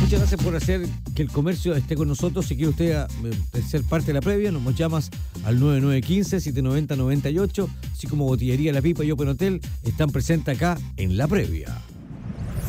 muchas gracias por hacer que el comercio esté con nosotros. Si quiere usted ser parte de la previa, nos llamas al 9915-790-98, así como Botillería La Pipa y Open Hotel están presentes acá en la previa.